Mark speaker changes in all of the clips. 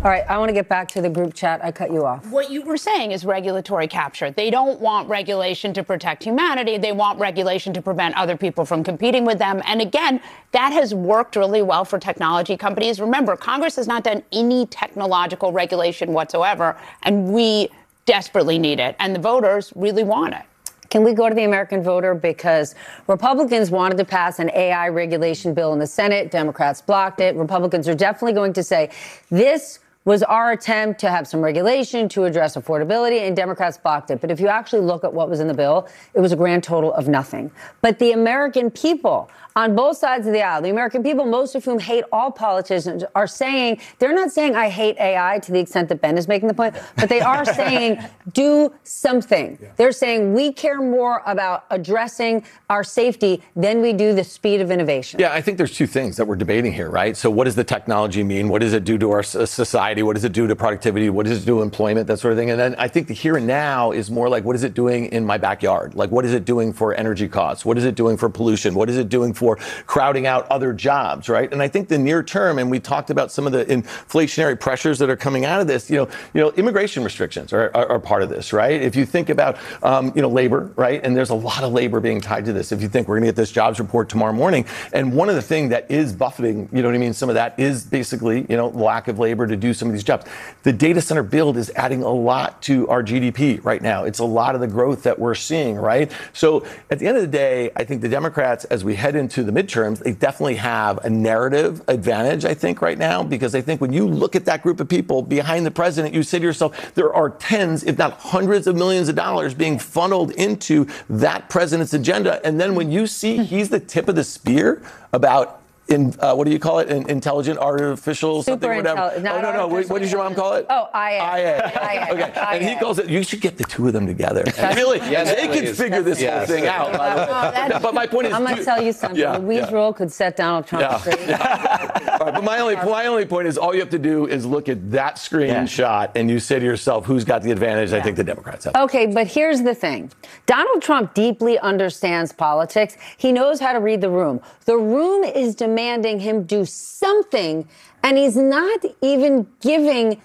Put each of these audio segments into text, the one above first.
Speaker 1: All right, I want to get back to the group chat. I cut you off.
Speaker 2: What you were saying is regulatory capture. They don't want regulation to protect humanity. They want regulation to prevent other people from competing with them. And again, that has worked really well for technology companies. Remember, Congress has not done any technological regulation whatsoever, and we desperately need it. And the voters really want it.
Speaker 1: Can we go to the American voter? Because Republicans wanted to pass an AI regulation bill in the Senate. Democrats blocked it. Republicans are definitely going to say this was our attempt to have some regulation to address affordability, and Democrats blocked it. But if you actually look at what was in the bill, it was a grand total of nothing. But the American people on both sides of the aisle, the American people, most of whom hate all politicians, are saying, they're not saying I hate AI to the extent that Ben is making the point, but they are saying do something. Yeah. They're saying we care more about addressing our safety than we do the speed of innovation.
Speaker 3: Yeah, I think there's two things that we're debating here, right? So what does the technology mean? What does it do to our society? What does it do to productivity? What does it do to employment? That sort of thing. And then I think the here and now is more like, what is it doing in my backyard? Like, what is it doing for energy costs? What is it doing for pollution? What is it doing for crowding out other jobs, right? And I think the near term, and we talked about some of the inflationary pressures that are coming out of this, immigration restrictions are part of this, right? If you think about, labor, right? And there's a lot of labor being tied to this. If you think we're going to get this jobs report tomorrow morning, and one of the things that is buffeting, some of that is basically, lack of labor to do some of these jobs. The data center build is adding a lot to our GDP right now. It's a lot of the growth that we're seeing, right? So at the end of the day, I think the Democrats, as we head into the midterms, they definitely have a narrative advantage, I think, right now, because I think when you look at that group of people behind the president, you say to yourself, there are tens, if not hundreds of millions of dollars being funneled into that president's agenda. And then when you see he's the tip of the spear about what do you call it? Intelligent artificial something, whatever. No. What does your mom call it?
Speaker 1: Oh, IA.
Speaker 3: Okay. And he calls it, you should get the two of them together. And really, they can figure this whole thing out. But my point is,
Speaker 1: I'm going to tell you something. Louise Roll could set Donald Trump straight.
Speaker 3: All right, but my only point is, all you have to do is look at that screenshot and you say to yourself, who's got the advantage? I think the Democrats have.
Speaker 1: Okay, but here's the thing. Donald Trump deeply understands politics. He knows how to read the room. The room is demanding him do something, and he's not even giving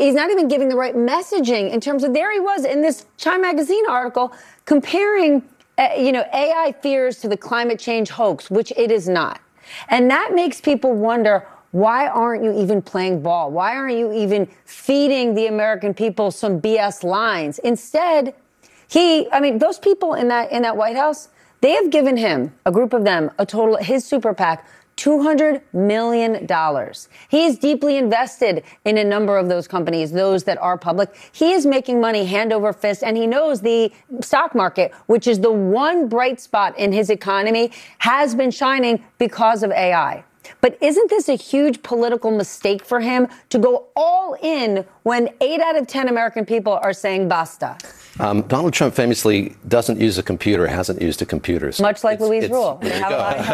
Speaker 1: the right messaging in terms of, there he was in this Time Magazine article comparing, AI fears to the climate change hoax, which it is not. And that makes people wonder, why aren't you even playing ball? Why aren't you even feeding the American people some BS lines? Instead, those people in that White House, they have given him, a group of them, a total, his super PAC, $200 million. He is deeply invested in a number of those companies, those that are public. He is making money hand over fist, and he knows the stock market, which is the one bright spot in his economy, has been shining because of AI. But isn't this a huge political mistake for him to go all in when 8 out of 10 American people are saying basta?
Speaker 4: Donald Trump famously doesn't use a computer, hasn't used a computer. So
Speaker 1: much like Louise Rule.
Speaker 4: There you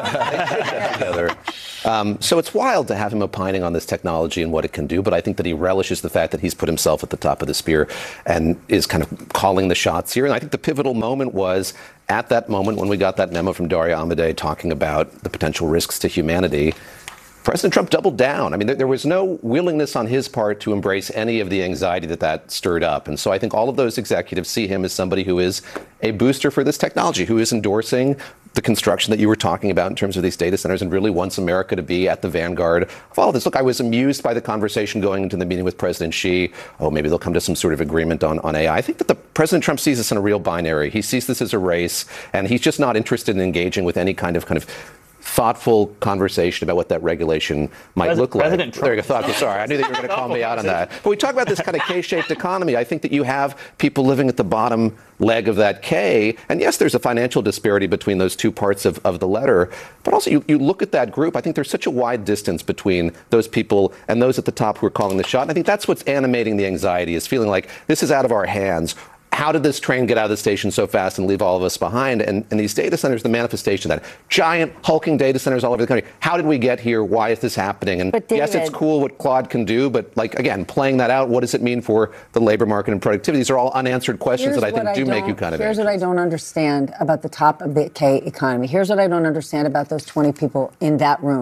Speaker 4: go. So it's wild to have him opining on this technology and what it can do, but I think that he relishes the fact that he's put himself at the top of the spear and is kind of calling the shots here. And I think the pivotal moment was at that moment when we got that memo from Daria Amodei talking about the potential risks to humanity. President Trump doubled down. I mean, there was no willingness on his part to embrace any of the anxiety that stirred up. And so I think all of those executives see him as somebody who is a booster for this technology, who is endorsing the construction that you were talking about in terms of these data centers and really wants America to be at the vanguard of all of this. Look, I was amused by the conversation going into the meeting with President Xi. Oh, maybe they'll come to some sort of agreement on AI. I think that the President Trump sees this in a real binary. He sees this as a race, and he's just not interested in engaging with any kind of thoughtful conversation about what that regulation might look like.
Speaker 5: President Trump.
Speaker 4: There you go. Thoughtful. Sorry, I knew that you were going to call me out on that. But we talk about this kind of K-shaped economy. I think that you have people living at the bottom leg of that K. And yes, there's a financial disparity between those two parts of the letter. But also, you look at that group, I think there's such a wide distance between those people and those at the top who are calling the shot. And I think that's what's animating the anxiety, is feeling like this is out of our hands. How did this train get out of the station so fast and leave all of us behind? And these data centers, the manifestation of that, giant hulking data centers all over the country. How did we get here? Why is this happening? And yes, it's cool what Claude can do, but again, playing that out, what does it mean for the labor market and productivity? These are all unanswered questions that I think do make you kind of
Speaker 1: Here's what I don't understand about the top of the K economy. Here's what I don't understand about those 20 people in that room.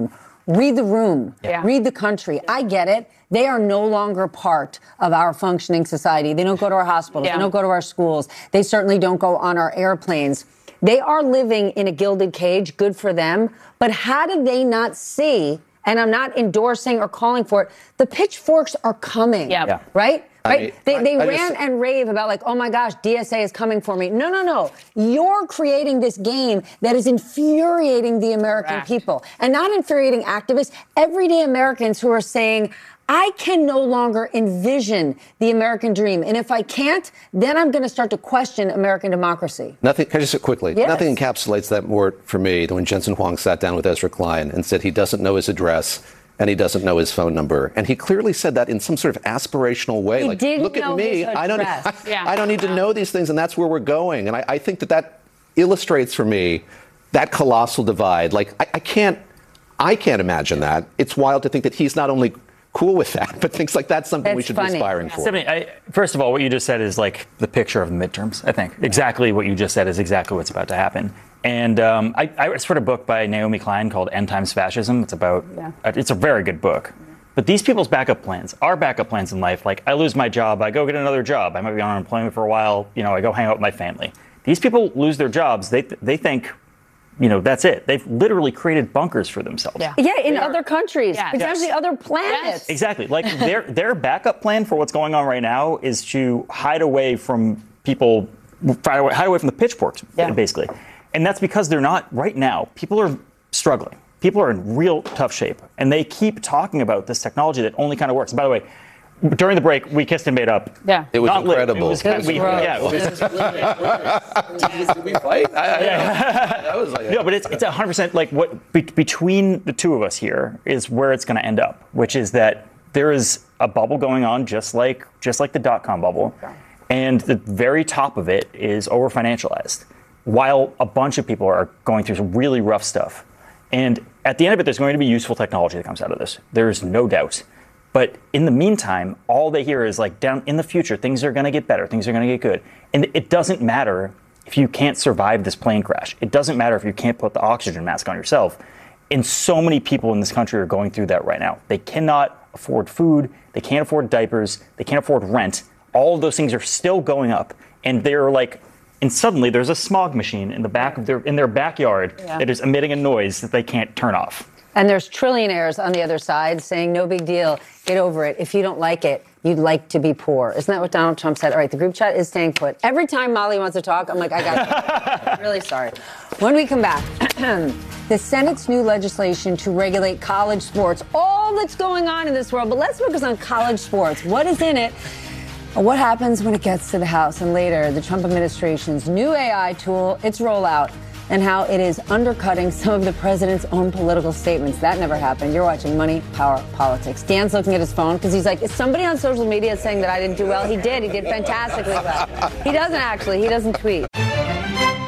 Speaker 1: read the room,
Speaker 2: Yeah.
Speaker 1: read the country. I get it. They are no longer part of our functioning society. They don't go to our hospitals.
Speaker 2: Yeah.
Speaker 1: They don't go to our schools. They certainly don't go on our airplanes. They are living in a gilded cage. Good for them. But how do they not see, and I'm not endorsing or calling for it, the pitchforks are coming,
Speaker 2: Yeah.
Speaker 1: right? Right?
Speaker 4: I
Speaker 1: They
Speaker 4: just-
Speaker 1: rant and rave about like, oh my gosh, DSA is coming for me. No. You're creating this game that is infuriating the American
Speaker 2: Correct.
Speaker 1: people, and not infuriating activists, everyday Americans who are saying, I can no longer envision the American dream. And if I can't, then I'm going to start to question American democracy.
Speaker 4: Nothing, can I just say quickly?
Speaker 1: Yes.
Speaker 4: Nothing encapsulates that more for me than when Jensen Huang sat down with Ezra Klein and said he doesn't know his address and he doesn't know his phone number. And he clearly said that in some sort of aspirational way.
Speaker 1: He
Speaker 4: like,
Speaker 1: didn't
Speaker 4: look
Speaker 1: know
Speaker 4: at me.
Speaker 1: his
Speaker 4: I don't,
Speaker 1: address.
Speaker 2: Yeah.
Speaker 4: I don't need to know these things, and that's where we're going. And I think that illustrates for me that colossal divide. Like, I can't imagine that. It's wild to think that he's not only cool with that, but thinks like that's something we
Speaker 1: It's
Speaker 4: should
Speaker 1: funny.
Speaker 4: be aspiring for.
Speaker 5: Stephanie, first of all, what you just said is like the picture of the midterms, I think. Exactly what you just said is exactly what's about to happen. And I read a book by Naomi Klein called End Times Fascism. It's about, it's a very good book. But these people's backup plans, our backup plans in life, like I lose my job, I go get another job, I might be on unemployment for a while, I go hang out with my family. These people lose their jobs, they think, that's it. They've literally created bunkers for themselves.
Speaker 2: Yeah.
Speaker 1: Yeah, in other countries,
Speaker 2: Yes.
Speaker 1: potentially other planets.
Speaker 2: Yes.
Speaker 5: Exactly. Like their backup plan for what's going on right now is to hide away from people, hide away from the pitchforks, basically. And that's because they're not right now. People are struggling. People are in real tough shape, and they keep talking about this technology that only kind of works. And by the way, during the break, we kissed and made up.
Speaker 2: Yeah.
Speaker 4: It was
Speaker 5: Not lit.
Speaker 4: incredible.
Speaker 5: It was,
Speaker 1: It was gross.
Speaker 3: Did we fight? That was like
Speaker 5: No, but it's 100% like what between the two of us here is where it's going to end up, which is that there is a bubble going on, just like the dot-com bubble, and the very top of it is over-financialized, while a bunch of people are going through some really rough stuff. And at the end of it, there's going to be useful technology that comes out of this. There's no doubt. But in the meantime, all they hear is like down in the future, things are going to get better. Things are going to get good. And it doesn't matter if you can't survive this plane crash. It doesn't matter if you can't put the oxygen mask on yourself. And so many people in this country are going through that right now. They cannot afford food. They can't afford diapers. They can't afford rent. All of those things are still going up. And they're like, and suddenly there's a smog machine in the back of their backyard that is emitting a noise that they can't turn off.
Speaker 1: And there's trillionaires on the other side saying, no big deal, get over it. If you don't like it, you'd like to be poor. Isn't that what Donald Trump said? All right, the group chat is staying put. Every time Molly wants to talk, I'm like, I got it. I'm really sorry. When we come back, the Senate's new legislation to regulate college sports, all that's going on in this world, but let's focus on college sports. What is in it? What happens when it gets to the House? And later, the Trump administration's new AI tool, its rollout, and how it is undercutting some of the president's own political statements. That never happened. You're watching Money, Power, Politics. Dan's looking at his phone because he's like, is somebody on social media saying that I didn't do well? He did. He did fantastically well. He doesn't actually. He doesn't tweet.